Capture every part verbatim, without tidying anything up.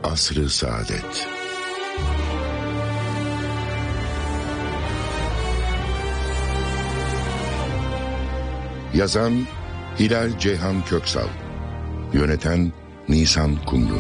Asr-ı Saadet. Yazan Hilal Ceyhan Köksal. Yöneten Nisan Kumru.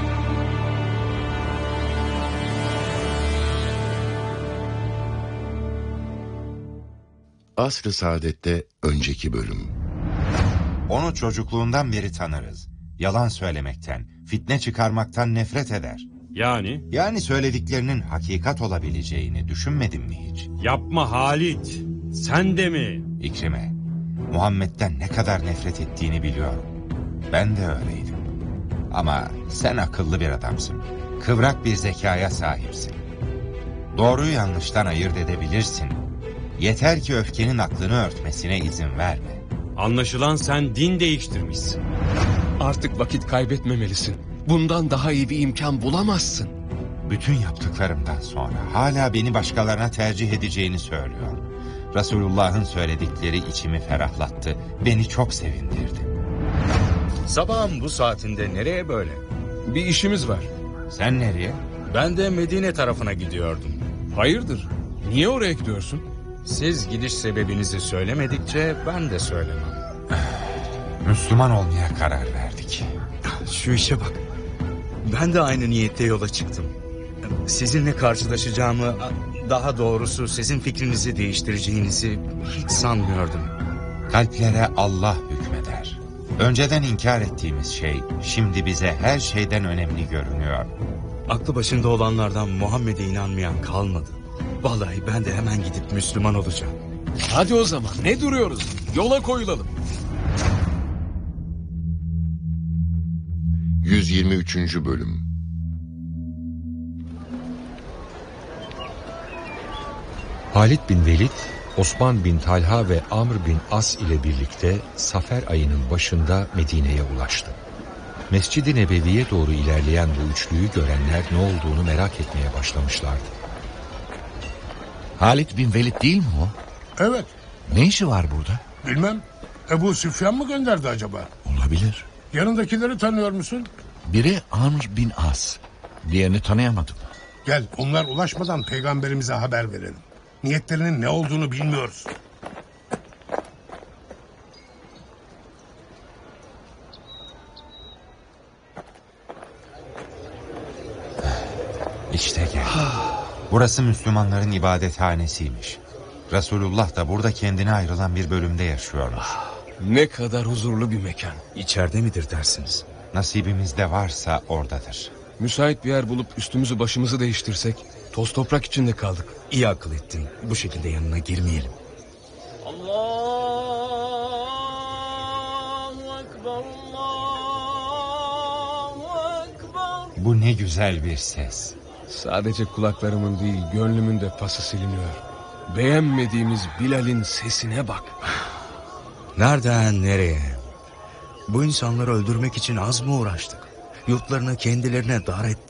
Asr-ı Saadet'te önceki bölüm. Onu çocukluğundan beri tanırız. Yalan söylemekten, fitne çıkarmaktan nefret eder. Yani? Yani söylediklerinin hakikat olabileceğini düşünmedin mi hiç? Yapma Halit. Sen de mi? İkrime, Muhammed'den ne kadar nefret ettiğini biliyorum. Ben de öyleydim. Ama sen akıllı bir adamsın. Kıvrak bir zekaya sahipsin. Doğruyu yanlıştan ayırt edebilirsin. Yeter ki öfkenin aklını örtmesine izin verme. Anlaşılan sen din değiştirmişsin. Artık vakit kaybetmemelisin. Bundan daha iyi bir imkan bulamazsın. Bütün yaptıklarımdan sonra hala beni başkalarına tercih edeceğini söylüyor. Resulullah'ın söyledikleri içimi ferahlattı. Beni çok sevindirdi. Sabahın bu saatinde nereye böyle? Bir işimiz var. Sen nereye? Ben de Medine tarafına gidiyordum. Hayırdır? Niye oraya gidiyorsun? Siz gidiş sebebinizi söylemedikçe ben de söylemem. Müslüman olmaya karar verdik. Şu işe bak. Ben de aynı niyette yola çıktım. Sizinle karşılaşacağımı, daha doğrusu sizin fikrinizi değiştireceğinizi hiç sanmıyordum. Kalplere Allah hükmeder. Önceden inkar ettiğimiz şey şimdi bize her şeyden önemli görünüyor. Aklı başında olanlardan Muhammed'e inanmayan kalmadı. Vallahi ben de hemen gidip Müslüman olacağım. Hadi o zaman ne duruyoruz? Yola koyulalım. yüz yirmi üçüncü bölüm. Halid bin Velid, Osman bin Talha ve Amr bin As ile birlikte Safer ayının başında Medine'ye ulaştı. Mescid-i Nebevi'ye doğru ilerleyen bu üçlüyü görenler ne olduğunu merak etmeye başlamışlardı. Halid bin Velid değil mi o? Evet. Ne işi var burada? Bilmem. Ebu Süfyan mı gönderdi acaba? Olabilir. Yanındakileri tanıyor musun? Biri Amr bin As. Diğerini tanıyamadım. Gel onlar ulaşmadan peygamberimize haber verelim. Niyetlerinin ne olduğunu bilmiyoruz. İşte gel. Burası Müslümanların ibadethanesiymiş. Resulullah da burada kendine ayrılan bir bölümde yaşıyormuş. Ne kadar huzurlu bir mekan. İçeride midir dersiniz? Nasibimizde varsa oradadır. Müsait bir yer bulup üstümüzü başımızı değiştirsek. Toz toprak içinde kaldık. İyi akıl ettin. Bu şekilde yanına girmeyelim. Allahu Ekber, Allahu Ekber. Bu ne güzel bir ses. Sadece kulaklarımın değil gönlümün de pası siliniyor. Beğenmediğimiz Bilal'in sesine bak. Nereden nereye? Bu insanları öldürmek için az mı uğraştık? Yurtlarını kendilerine dar ettik.